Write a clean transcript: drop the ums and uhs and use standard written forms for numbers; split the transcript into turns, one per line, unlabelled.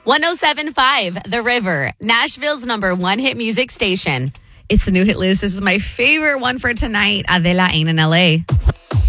107.5 The River, Nashville's #1 hit music station.
It's the new hit list. This is my favorite one for tonight. Adela Ain't in LA.